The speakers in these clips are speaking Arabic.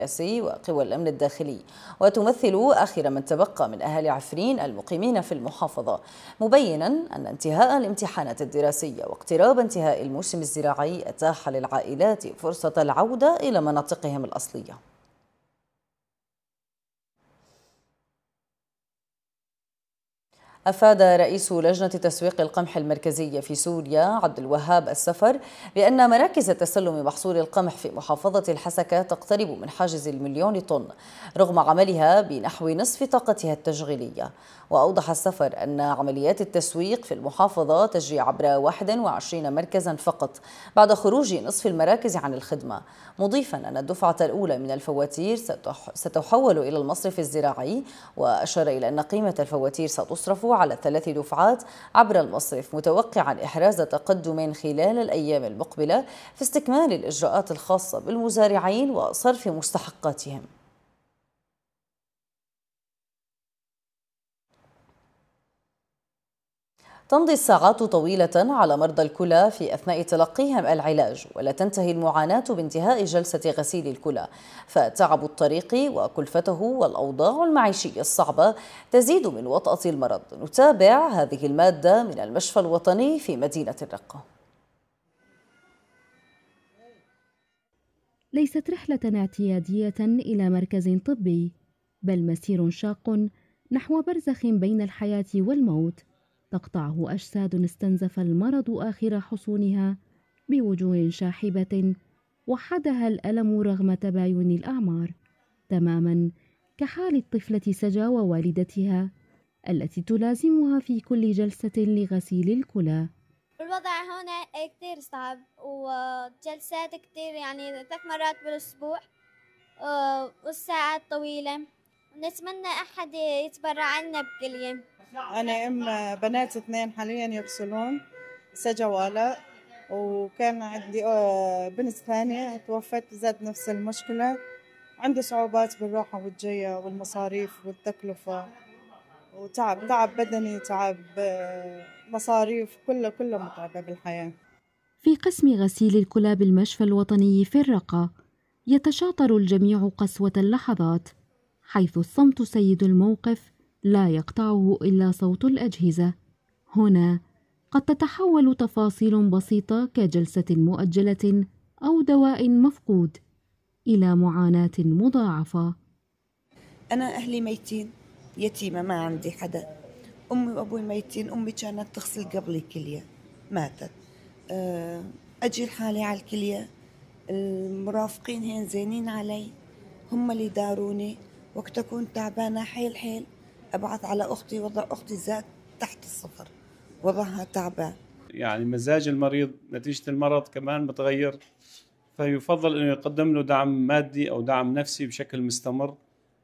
السياسي وقوى الأمن الداخلي، وتمثل آخر من تبقى من أهالي عفرين المقيمين في المحافظة، مبينا أن انتهاء الامتحانات الدراسية واقتراب انتهاء الموسم الزراعي أتاح للعائلات فرصة العودة إلى مناطقهم الأصلية. أفاد رئيس لجنة تسويق القمح المركزية في سوريا عبد الوهاب السفر بأن مراكز تسلم محصول القمح في محافظة الحسكة تقترب من حاجز المليون طن رغم عملها بنحو نصف طاقتها التشغيلية. وأوضح السفر أن عمليات التسويق في المحافظة تجري عبر 21 مركزا فقط بعد خروج نصف المراكز عن الخدمة، مضيفا أن الدفعة الأولى من الفواتير ستحول إلى المصرف الزراعي، وأشار إلى أن قيمة الفواتير ستصرف على 3 دفعات عبر المصرف، متوقعا إحراز تقدم خلال الأيام المقبلة في استكمال الإجراءات الخاصة بالمزارعين وصرف مستحقاتهم. تمضي الساعات طويلة على مرضى الكلى في أثناء تلقيهم العلاج، ولا تنتهي المعاناة بانتهاء جلسة غسيل الكلى، فتعب الطريق وكلفته والأوضاع المعيشية الصعبة تزيد من وطأة المرض. نتابع هذه المادة من المشفى الوطني في مدينة الرقة. ليست رحلة اعتيادية إلى مركز طبي، بل مسير شاق نحو برزخ بين الحياة والموت تقطعه أجساد استنزف المرض آخر حصونها بوجوه شاحبة وحدها الألم رغم تباين الأعمار، تماما كحال الطفلة سجا ووالدتها التي تلازمها في كل جلسة لغسيل الكلى. الوضع هنا كتير صعب وجلسات كتير، يعني 3 مرات بالأسبوع والساعات طويلة، ونتمنى أحد يتبرع لنا بكلية. أنا بنات 2 حاليا يغسلون، سجا وآلاء، وكان عندي بنت ثانية توفت زاد نفس المشكلة. عندي صعوبات بالروحة والجاية والمصاريف والتكلفة تعب بدني، تعب مصاريف، كله متعبة بالحياة. في قسم غسيل الكلى بالمشفى الوطني في الرقة يتشاطر الجميع قسوة اللحظات، حيث الصمت سيد الموقف لا يقطعه إلا صوت الأجهزة. هنا قد تتحول تفاصيل بسيطة كجلسة مؤجلة أو دواء مفقود إلى معاناة مضاعفة. أنا أهلي ميتين، يتيمة، ما عندي حدا. أمي وأبوي ميتين، أمي كانت تغسل قبلي كلية، ماتت. أجي لحالي على الكلية، المرافقين هين زينين علي، هم اللي داروني. وقت أكون تعبانة حيل أبعث على أختي، وضع أختي زاد تحت الصفر، وضعها تعبان. يعني مزاج المريض نتيجة المرض كمان متغير، فيفضل أنه يقدم له دعم مادي أو دعم نفسي بشكل مستمر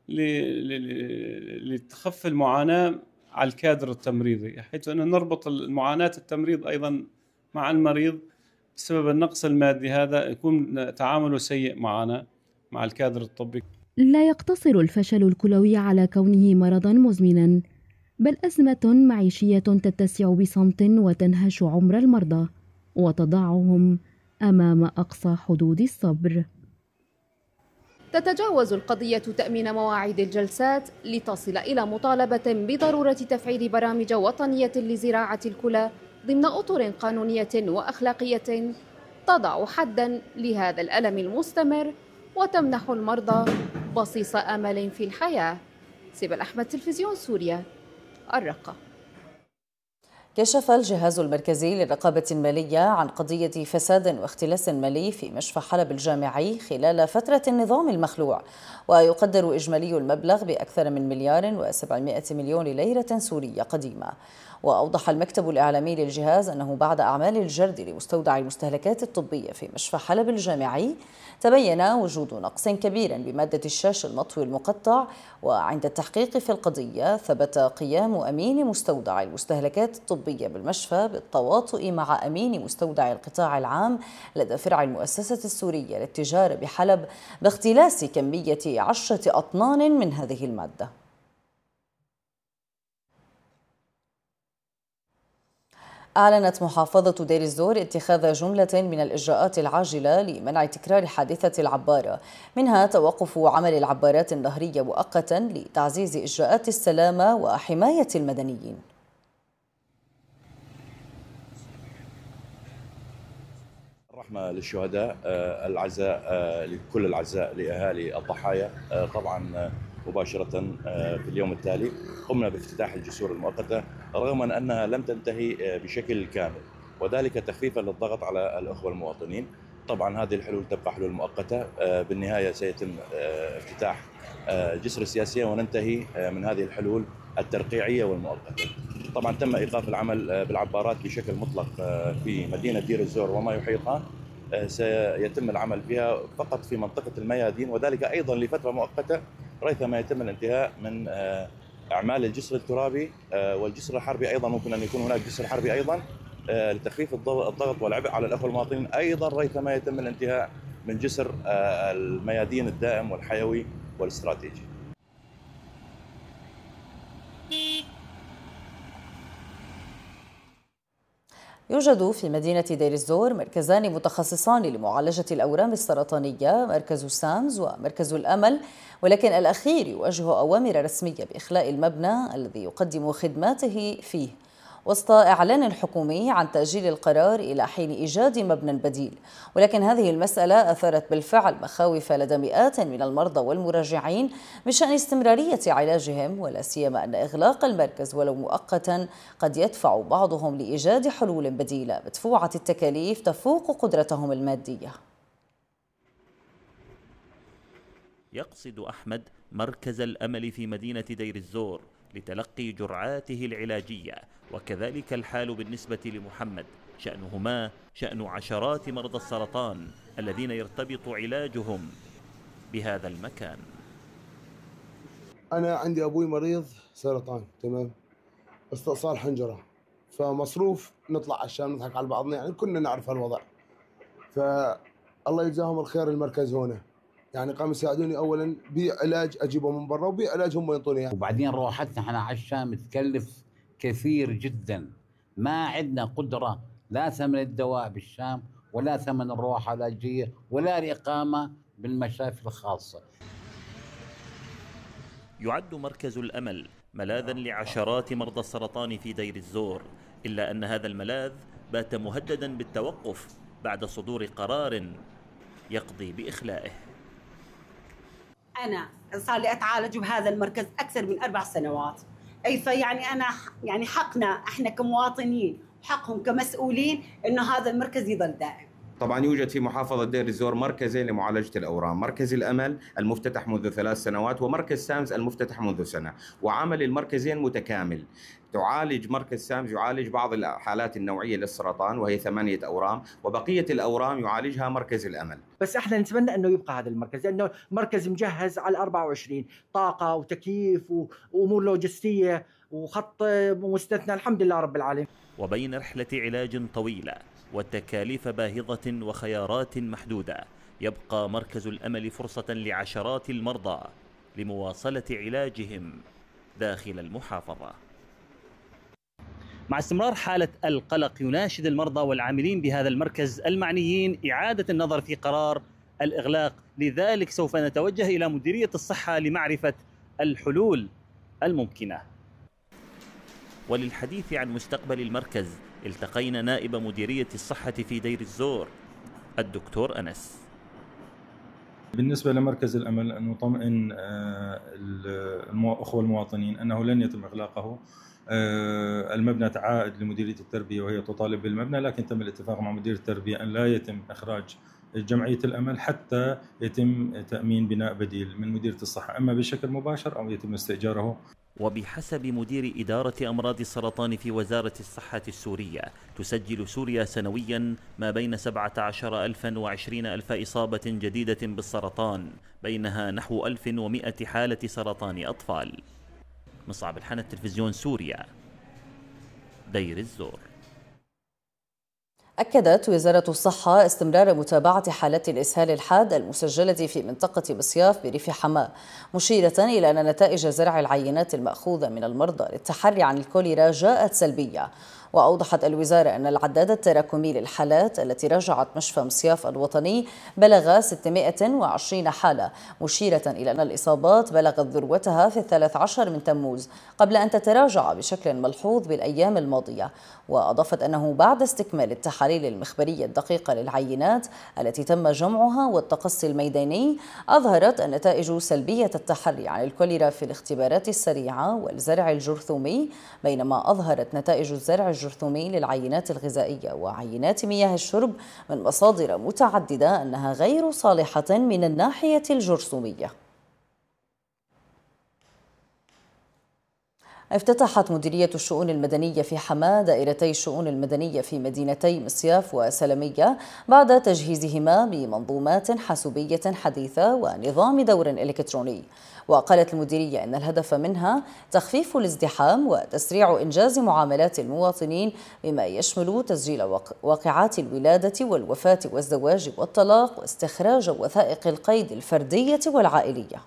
لتخف المعاناة على الكادر التمريضي، حيث أنه نربط المعاناة التمريض أيضا مع المريض بسبب النقص المادي، هذا يكون تعامله سيء معنا مع الكادر الطبي. لا يقتصر الفشل الكلوي على كونه مرضا مزمنا، بل أزمة معيشية تتسع بصمت وتنهش عمر المرضى وتضعهم أمام أقصى حدود الصبر. تتجاوز القضية تأمين مواعيد الجلسات لتصل إلى مطالبة بضرورة تفعيل برامج وطنية لزراعة الكلى ضمن أطر قانونية وأخلاقية تضع حداً لهذا الألم المستمر وتمنح المرضى بصيص أمل في الحياة. سبل أحمد، تلفزيون سوريا، الرقة. كشف الجهاز المركزي للرقابة المالية عن قضية فساد واختلاس مالي في مشفى حلب الجامعي خلال فترة النظام المخلوع، ويقدر إجمالي المبلغ بأكثر من 1,700,000,000 ليرة سورية قديمة. وأوضح المكتب الإعلامي للجهاز أنه بعد أعمال الجرد لمستودع المستهلكات الطبية في مشفى حلب الجامعي تبين وجود نقص كبير بمادة الشاش المطوي المقطع، وعند التحقيق في القضية ثبت قيام أمين مستودع المستهلكات الطبية بالمشفى بالتواطؤ مع أمين مستودع القطاع العام لدى فرع المؤسسة السورية للتجارة بحلب باختلاس كمية 10 أطنان من هذه المادة. أعلنت محافظة دير الزور اتخاذ جملة من الإجراءات العاجلة لمنع تكرار حادثة العبارة، منها توقف عمل العبارات النهرية مؤقتا لتعزيز إجراءات السلامة وحماية المدنيين. الرحمة للشهداء، العزاء لكل العزاء لأهالي الضحايا. طبعا مباشرة في اليوم التالي قمنا بافتتاح الجسور المؤقتة رغم أنها لم تنتهي بشكل كامل، وذلك تخفيفا للضغط على الأخوة المواطنين. طبعا هذه الحلول تبقى حلول مؤقتة، بالنهاية سيتم افتتاح جسر السياسية وننتهي من هذه الحلول الترقيعية والمؤقتة. طبعا تم إيقاف العمل بالعبارات بشكل مطلق في مدينة دير الزور وما يحيطها، سيتم العمل بها فقط في منطقة الميادين، وذلك أيضا لفترة مؤقتة ريثما يتم الانتهاء من أعمال الجسر الترابي والجسر الحربي. أيضا ممكن أن يكون هناك جسر حربي أيضا لتخفيف الضغط والعبء على الأخوة المواطنين، أيضا ريثما يتم الانتهاء من جسر الميادين الدائم والحيوي والاستراتيجي. يوجد في مدينة دير الزور مركزان متخصصان لمعالجة الأورام السرطانية، مركز سامز ومركز الأمل، ولكن الأخير يواجه أوامر رسمية بإخلاء المبنى الذي يقدم خدماته فيه، وسط إعلان حكومي عن تأجيل القرار إلى حين إيجاد مبنى بديل. ولكن هذه المسألة أثارت بالفعل مخاوف لدى مئات من المرضى والمراجعين بشأن استمرارية علاجهم، ولا سيما أن إغلاق المركز ولو مؤقتا قد يدفع بعضهم لإيجاد حلول بديلة مدفوعة التكاليف تفوق قدرتهم المادية. يقصد أحمد مركز الأمل في مدينة دير الزور لتلقي جرعاته العلاجية، وكذلك الحال بالنسبة لمحمد، شأنهما شأن عشرات مرضى السرطان الذين يرتبط علاجهم بهذا المكان. أنا عندي أبوي مريض سرطان، تمام، استئصال حنجرة، فمصروف نطلع على الشام نضحك على بعضنا، يعني كنا نعرف هالوضع. فالله يجزاهم الخير المركز هنا، يعني قاموا يساعدوني اولا بعلاج اجيبه من برا وبعلاج هم ينطوني اياه. وبعدين روحتنا احنا على الشام تكلف كثير جدا، ما عندنا قدره لا ثمن الدواء بالشام ولا ثمن الروحه العلاجيه ولا الاقامه بالمشافي الخاصه. يعد مركز الأمل ملاذا لعشرات مرضى السرطان في دير الزور، إلا أن هذا الملاذ بات مهددا بالتوقف بعد صدور قرار يقضي بإخلائه. أنا صار لي أتعالج بهذا المركز أكثر من 4 سنوات، أي فيعني أنا يعني حقنا إحنا كمواطنين وحقهم كمسؤولين إنه هذا المركز يظل دائم. طبعا يوجد في محافظة دير الزور مركزين لمعالجة الأورام، مركز الأمل المفتتح منذ 3 سنوات ومركز سامز المفتتح منذ سنة، وعمل المركزين متكامل. تعالج مركز سامز يعالج بعض الحالات النوعية للسرطان وهي 8 أورام، وبقية الأورام يعالجها مركز الأمل. بس احنا نتمنى انه يبقى هذا المركز، لانه مركز مجهز على 24 طاقة وتكييف وامور لوجستية وخط مستثنى، الحمد لله رب العالمين. وبين رحلة علاج طويلة وتكاليف باهظة وخيارات محدودة، يبقى مركز الأمل فرصة لعشرات المرضى لمواصلة علاجهم داخل المحافظة. مع استمرار حالة القلق يناشد المرضى والعاملين بهذا المركز المعنيين إعادة النظر في قرار الإغلاق، لذلك سوف نتوجه إلى مديرية الصحة لمعرفة الحلول الممكنة. وللحديث عن مستقبل المركز التقينا نائب مديرية الصحة في دير الزور الدكتور أنس. بالنسبة لمركز الأمل أن نطمئن الأخوة المواطنين أنه لن يتم إغلاقه. المبنى عائد لمديرية التربية وهي تطالب بالمبنى، لكن تم الاتفاق مع مدير التربية أن لا يتم إخراج جمعية الأمل حتى يتم تأمين بناء بديل من مديرية الصحة، أما بشكل مباشر أو يتم استئجاره. وبحسب مدير إدارة أمراض السرطان في وزارة الصحة السورية، تسجل سوريا سنويا ما بين 17,000 و20,000 إصابة جديدة بالسرطان، بينها نحو 1100 حالة سرطان أطفال. مصعب الحنة، تلفزيون سوريا، دير الزور. أكدت وزارة الصحة استمرار متابعة حالات الإسهال الحاد المسجلة في منطقة مصياف بريف حماة، مشيرة إلى أن نتائج زرع العينات المأخوذة من المرضى للتحري عن الكوليرا جاءت سلبية، وأوضحت الوزارة أن العداد التراكمي للحالات التي راجعت مشفى مصياف الوطني بلغ 620 حالة، مشيرة إلى أن الإصابات بلغت ذروتها في 13 من تموز قبل أن تتراجع بشكل ملحوظ بالأيام الماضية. وأضافت أنه بعد استكمال التحاليل المخبرية الدقيقة للعينات التي تم جمعها والتقصي الميداني أظهرت النتائج سلبية التحري عن الكوليرا في الاختبارات السريعة والزرع الجرثومي، بينما أظهرت نتائج الزرع الجرثومي للعينات الغذائية وعينات مياه الشرب من مصادر متعددة أنها غير صالحة من الناحية الجرثومية. افتتحت مديرية الشؤون المدنية في حماة دائرتي الشؤون المدنية في مدينتي مصياف وسلمية بعد تجهيزهما بمنظومات حاسوبية حديثة ونظام دور إلكتروني. وقالت المديرية أن الهدف منها تخفيف الازدحام وتسريع إنجاز معاملات المواطنين بما يشمل تسجيل واقعات الولادة والوفاة والزواج والطلاق واستخراج وثائق القيد الفردية والعائلية.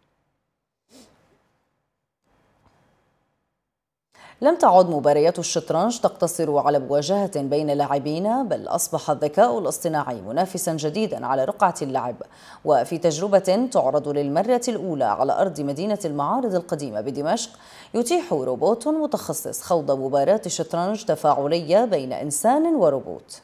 لم تعد مباريات الشطرنج تقتصر على مواجهة بين لاعبين، بل أصبح الذكاء الاصطناعي منافسا جديدا على رقعة اللعب. وفي تجربة تعرض للمرة الأولى على أرض مدينة المعارض القديمة بدمشق، يتيح روبوت متخصص خوض مباراة شطرنج تفاعلية بين إنسان وروبوت.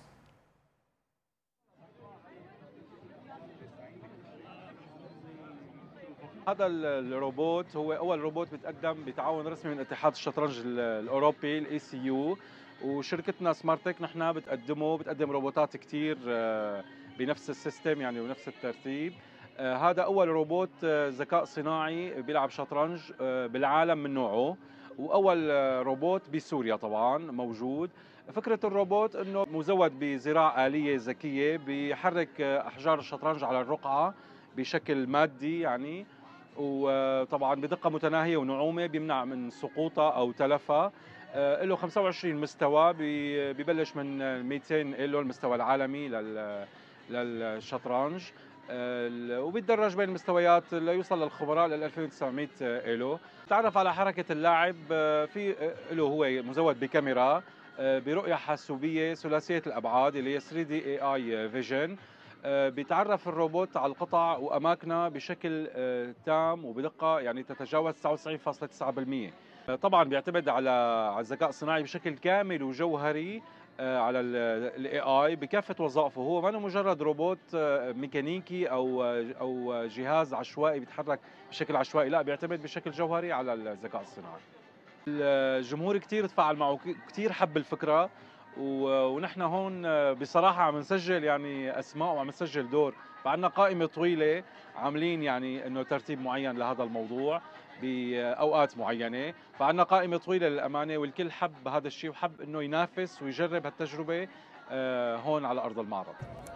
هذا الروبوت هو أول روبوت بتقدم بتعاون رسمي من اتحاد الشطرنج الأوروبي الECU، وشركتنا سمارتك نحن بتقدم روبوتات كتير بنفس السيستم يعني ونفس الترتيب. هذا أول روبوت ذكاء صناعي بيلعب شطرنج بالعالم من نوعه، وأول روبوت بسوريا طبعا موجود. فكرة الروبوت أنه مزود بذراع آلية ذكية بيحرك أحجار الشطرنج على الرقعة بشكل مادي يعني، وطبعا بدقة متناهية ونعومة بيمنع من سقوطها أو تلفها. له 25 مستوى ببلش من 200 إله المستوى العالمي للشطرنج، وبيتدرج بين المستويات ليوصل للخبراء لل 2900 إله. تعرف على حركة اللاعب في له هو مزود بكاميرا برؤية حاسوبية ثلاثية الأبعاد اللي هي 3D AI Vision. بيتعرف الروبوت على القطع وأماكنها بشكل تام وبدقة يعني تتجاوز 99.9%. طبعا بيعتمد على الذكاء الصناعي بشكل كامل وجوهري على الاي اي بكافة وظائفه. هو ما مجرد روبوت ميكانيكي او جهاز عشوائي بيتحرك بشكل عشوائي، لا بيعتمد بشكل جوهري على الذكاء الصناعي. الجمهور كتير تفاعل معه، كتير حب الفكرة، ونحن هون بصراحة عم نسجل يعني أسماء وعم نسجل دور، فعندنا قائمة طويلة عاملين يعني إنه ترتيب معين لهذا الموضوع بأوقات معينة، فعندنا قائمة طويلة للأمانة، والكل حب هذا الشيء وحب إنه ينافس ويجرب هالتجربة هون على أرض المعرض.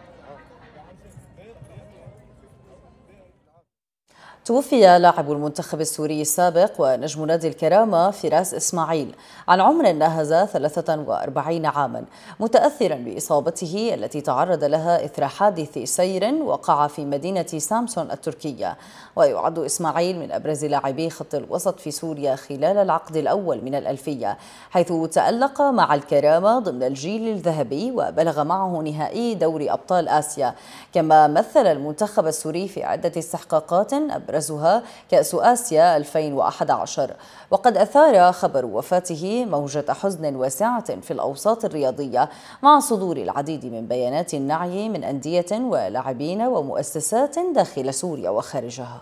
توفي لاعب المنتخب السوري السابق ونجم نادي الكرامة فراس إسماعيل عن عمر ناهز 43 عاما، متأثرا بإصابته التي تعرض لها إثر حادث سير وقع في مدينة سامسون التركية. ويعد إسماعيل من أبرز لاعبي خط الوسط في سوريا خلال العقد الأول من الألفية، حيث تألق مع الكرامة ضمن الجيل الذهبي وبلغ معه نهائي دوري أبطال آسيا، كما مثل المنتخب السوري في عدة استحقاقات أبرزها كأس آسيا 2011. وقد أثار خبر وفاته موجة حزن واسعة في الأوساط الرياضية، مع صدور العديد من بيانات النعي من أندية ولاعبين ومؤسسات داخل سوريا وخارجها.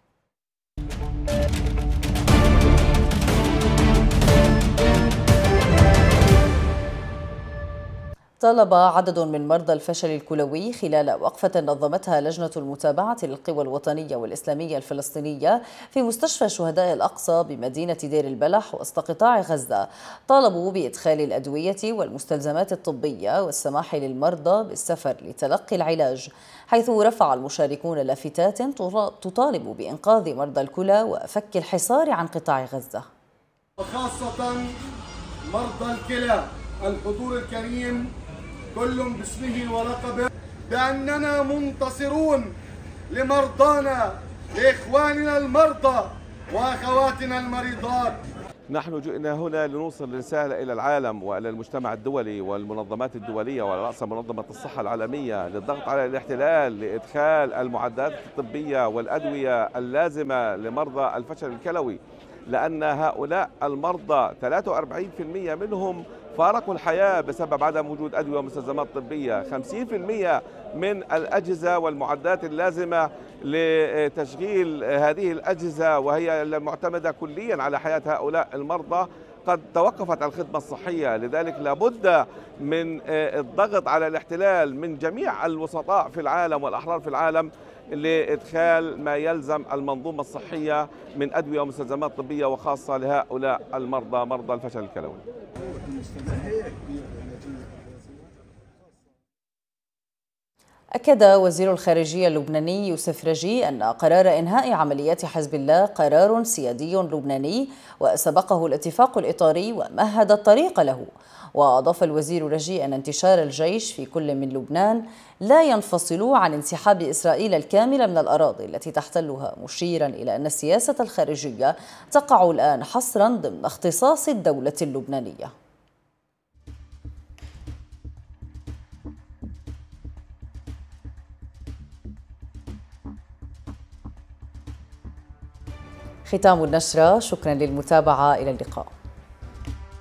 طالب عدد من مرضى الفشل الكلوي خلال وقفة نظمتها لجنة المتابعة للقوى الوطنية والإسلامية الفلسطينية في مستشفى شهداء الأقصى بمدينة دير البلح وسط قطاع غزة، طالبوا بإدخال الأدوية والمستلزمات الطبية والسماح للمرضى بالسفر لتلقي العلاج، حيث رفع المشاركون لافتات تطالب بإنقاذ مرضى الكلى وفك الحصار عن قطاع غزة. وخاصة مرضى الكلى الحضور الكريم كل باسمه ولقبه بأننا منتصرون لمرضانا، لإخواننا المرضى وأخواتنا المريضات. نحن جئنا هنا لنوصل رسالة إلى العالم وإلى المجتمع الدولي والمنظمات الدولية وعلى رأسها منظمة الصحة العالمية للضغط على الاحتلال لإدخال المعدات الطبية والأدوية اللازمة لمرضى الفشل الكلوي، لأن هؤلاء المرضى 43% منهم فارقوا الحياة بسبب عدم وجود أدوية ومستلزمات طبية. 50% من الأجهزة والمعدات اللازمة لتشغيل هذه الأجهزة وهي المعتمدة كليا على حياة هؤلاء المرضى قد توقفت الخدمة الصحية. لذلك لابد من الضغط على الاحتلال من جميع الوسطاء في العالم والأحرار في العالم لإدخال ما يلزم المنظومة الصحية من أدوية ومستلزمات طبية وخاصة لهؤلاء المرضى مرضى الفشل الكلوي. أكد وزير الخارجية اللبناني يوسف رجي أن قرار إنهاء عمليات حزب الله قرار سيادي لبناني وسبقه الاتفاق الإطاري ومهد الطريق له. وأضاف الوزير رجي أن انتشار الجيش في كل من لبنان لا ينفصل عن انسحاب إسرائيل الكامل من الأراضي التي تحتلها، مشيرا إلى أن السياسة الخارجية تقع الآن حصرا ضمن اختصاص الدولة اللبنانية. ختام النشرة، شكرا للمتابعة، إلى اللقاء.